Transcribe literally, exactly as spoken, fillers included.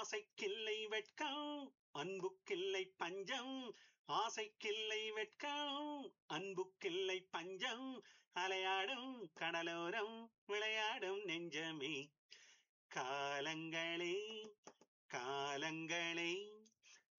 ஆசைக்கில்லை வெட்கம் அன்புக்கில்லை பஞ்சம் ஆசைக்கில்லை வெட்கம் அன்புக்கில்லை பஞ்சம் அலையாடும் கடலோரம் விளையாடும் நெஞ்சமே காலங்களே காலங்களே